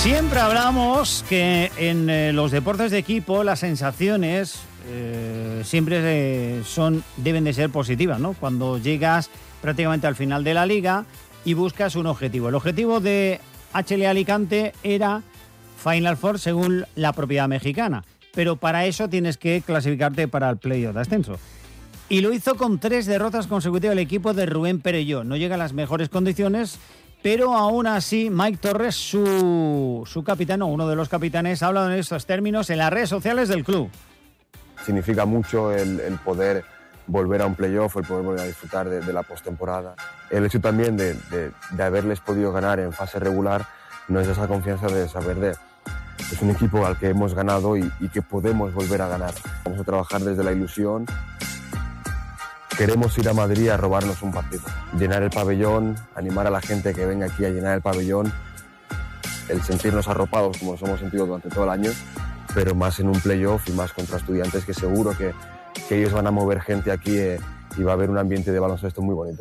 Siempre hablamos que en los deportes de equipo las sensaciones siempre deben de ser positivas, ¿no? Cuando llegas prácticamente al final de la liga y buscas un objetivo. El objetivo de HL Alicante era Final Four según la propiedad mexicana, pero para eso tienes que clasificarte para el playoff de ascenso. Y lo hizo con 3 derrotas consecutivas el equipo de Rubén Perelló. No llega a las mejores condiciones, pero aún así Mike Torres, su capitán, o uno de los capitanes, ha hablado en estos términos en las redes sociales del club. Significa mucho el poder volver a un playoff, el poder volver a disfrutar de la postemporada. El hecho también de haberles podido ganar en fase regular nos da esa confianza de saber es un equipo al que hemos ganado y que podemos volver a ganar. Vamos a trabajar desde la ilusión. Queremos ir a Madrid a robarnos un partido, llenar el pabellón, animar a la gente que venga aquí a llenar el pabellón, el sentirnos arropados como nos hemos sentido durante todo el año, pero más en un playoff y más contra Estudiantes, que seguro que ellos van a mover gente aquí y va a haber un ambiente de baloncesto muy bonito.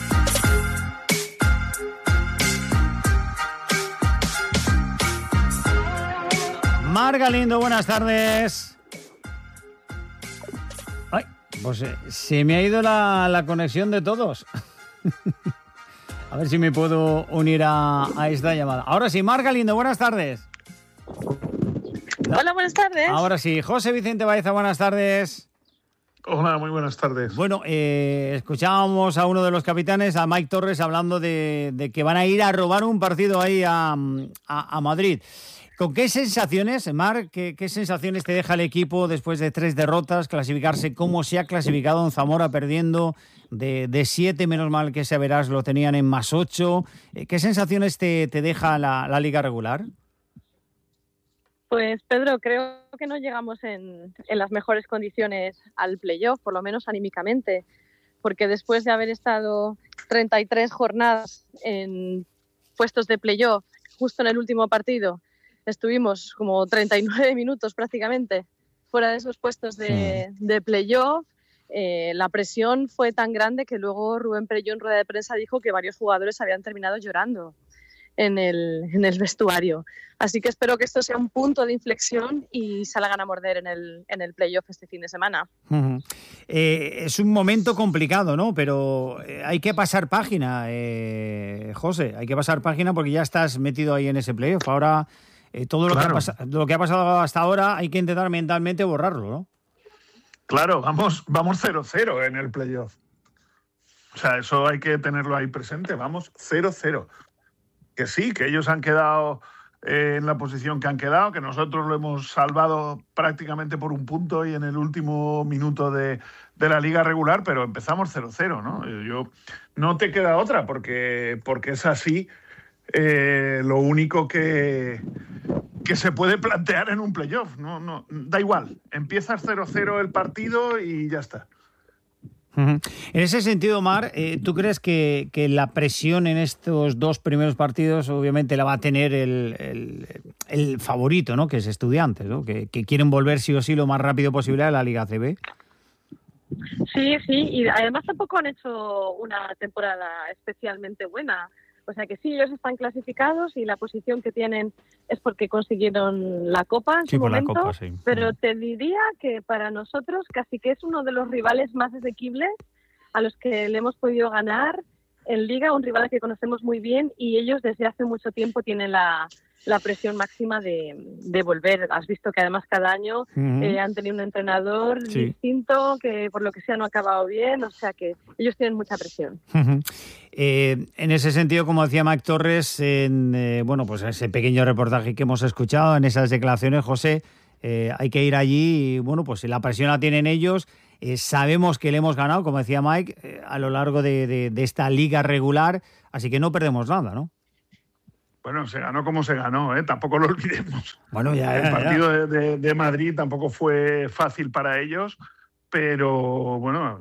Marc Galindo, buenas tardes. Ay, pues se me ha ido la conexión de todos. A ver si me puedo unir a esta llamada. Ahora sí, Marc Galindo, buenas tardes. Hola, buenas tardes. Ahora sí, José Vicente Baeza, buenas tardes. Hola, muy buenas tardes. Bueno, escuchábamos a uno de los capitanes, a Mike Torres, hablando de que van a ir a robar un partido ahí a Madrid. ¿Con qué sensaciones, Marc, qué sensaciones te deja el equipo después de 3 derrotas, clasificarse como se ha clasificado en Zamora, perdiendo de 7, menos mal que ese Verás lo tenían en +8? ¿Qué sensaciones te deja la liga regular? Pues Pedro, creo que no llegamos en las mejores condiciones al playoff, por lo menos anímicamente, porque después de haber estado 33 jornadas en puestos de playoff, justo en el último partido, estuvimos como 39 minutos prácticamente fuera de esos puestos de playoff. La presión fue tan grande que luego Rubén Perelló en rueda de prensa dijo que varios jugadores habían terminado llorando en el vestuario. Así que espero que esto sea un punto de inflexión y salgan a morder en el playoff este fin de semana. Uh-huh. Es un momento complicado, ¿no? Pero hay que pasar página, José. Hay que pasar página porque ya estás metido ahí en ese playoff. Ahora todo lo que ha pasado hasta ahora hay que intentar mentalmente borrarlo, ¿no? Claro, vamos 0-0 en el playoff. O sea, eso hay que tenerlo ahí presente. Vamos 0-0. Que sí, que ellos han quedado en la posición que han quedado, que nosotros lo hemos salvado prácticamente por un punto y en el último minuto de la liga regular, pero empezamos 0-0, ¿no? No te queda otra porque es así. Lo único que se puede plantear en un playoff, no, da igual, empiezas 0-0 el partido y ya está. Uh-huh. En ese sentido, Mar, ¿tú crees que la presión en estos 2 primeros partidos obviamente la va a tener el favorito, ¿no? Que es Estudiantes, ¿no? Que quieren volver sí o sí lo más rápido posible a la Liga ACB? Sí, y además tampoco han hecho una temporada especialmente buena. O sea que sí, ellos están clasificados y la posición que tienen es porque consiguieron la Copa en su momento, la Copa, sí. Pero te diría que para nosotros casi que es uno de los rivales más asequibles a los que le hemos podido ganar en Liga, un rival que conocemos muy bien y ellos desde hace mucho tiempo tienen la presión máxima de volver. Has visto que además cada año han tenido un entrenador distinto que por lo que sea no ha acabado bien, o sea que ellos tienen mucha presión. Uh-huh. En ese sentido, como decía Mike Torres, pues ese pequeño reportaje que hemos escuchado, en esas declaraciones, José, hay que ir allí y pues si la presión la tienen ellos, sabemos que le hemos ganado, como decía Mike, a lo largo de esta liga regular, así que no perdemos nada, ¿no? Bueno, se ganó como se ganó, tampoco lo olvidemos. Bueno, el partido de Madrid tampoco fue fácil para ellos, pero bueno,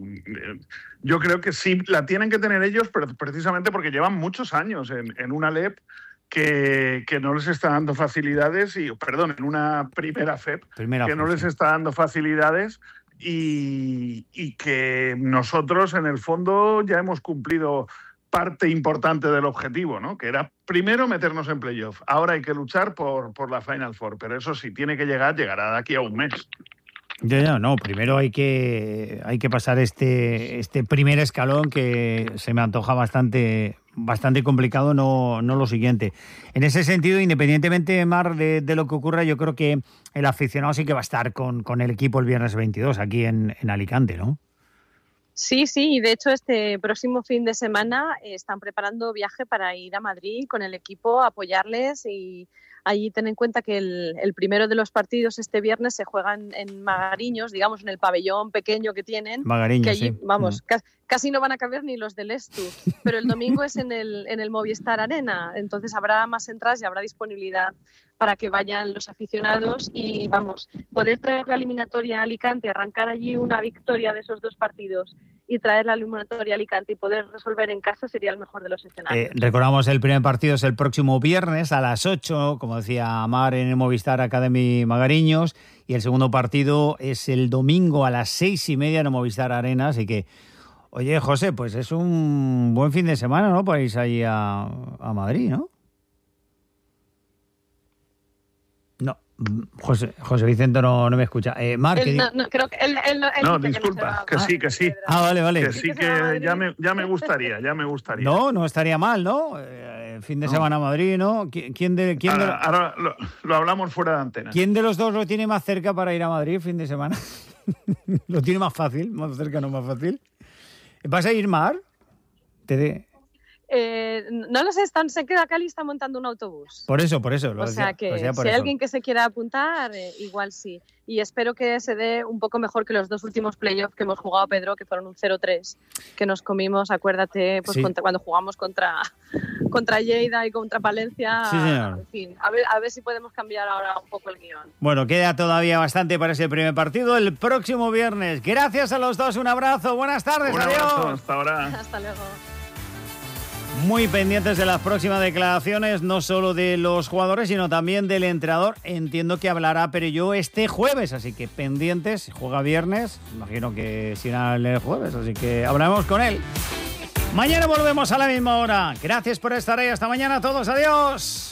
yo creo que sí la tienen que tener ellos, pero precisamente porque llevan muchos años en una LEP que no les está dando facilidades, en una primera FEP no les está dando facilidades y que nosotros en el fondo ya hemos cumplido parte importante del objetivo, ¿no? Que era primero meternos en playoff. Ahora hay que luchar por la Final Four, pero eso sí, tiene que llegará de aquí a un mes. Ya, no, primero hay que pasar este primer escalón que se me antoja bastante complicado, no lo siguiente. En ese sentido, independientemente, Mar, de lo que ocurra, yo creo que el aficionado sí que va a estar con el equipo el viernes 22 aquí en Alicante, ¿no? Sí, y de hecho este próximo fin de semana están preparando viaje para ir a Madrid con el equipo, apoyarles, y allí ten en cuenta que el primero de los partidos este viernes se juegan en Magariños, digamos en el pabellón pequeño que tienen. Magariños, que allí, sí. Vamos, casi no van a caber ni los del Estu, pero el domingo es en el Movistar Arena, entonces habrá más entradas y habrá disponibilidad para que vayan los aficionados y, vamos, poder traer la eliminatoria a Alicante, arrancar allí una victoria de esos dos partidos y traer la eliminatoria a Alicante y poder resolver en casa sería el mejor de los escenarios. Recordamos, el primer partido es el próximo viernes a las 8, como decía Mar, en el Movistar Academy Magariños, y el segundo partido es el domingo a las 6:30 en el Movistar Arena, así que, oye, José, pues es un buen fin de semana, ¿no? Para irse ahí a Madrid, ¿no? No, José Vicente no me escucha. Marc, creo que él no, disculpa, que sí. Vale. Que sí, que ya me gustaría. No estaría mal, ¿no? Fin de semana a Madrid, ¿no? Ahora lo hablamos fuera de antena. ¿Quién de los dos lo tiene más cerca para ir a Madrid fin de semana? ¿Lo tiene más fácil? ¿Más cerca, no más fácil? ¿Vas a ir, Mar? No lo sé, sé que Cali está montando un autobús. Por eso. O sea que si hay alguien que se quiera apuntar, igual sí. Y espero que se dé un poco mejor que los dos últimos playoffs que hemos jugado, Pedro, que fueron un 0-3, que nos comimos, acuérdate, pues sí, cuando jugamos contra Lleida y contra Palencia. Sí, señor. En fin, a ver si podemos cambiar ahora un poco el guión. Bueno, queda todavía bastante para ese primer partido el próximo viernes. Gracias a los dos, un abrazo, buenas tardes, adiós. Abrazo, hasta ahora. Hasta luego. Muy pendientes de las próximas declaraciones, no solo de los jugadores, sino también del entrenador. Entiendo que hablará Perelló este jueves, así que pendientes. Juega viernes, imagino que será el jueves, así que hablaremos con él. Mañana volvemos a la misma hora. Gracias por estar ahí. Hasta mañana a todos. Adiós.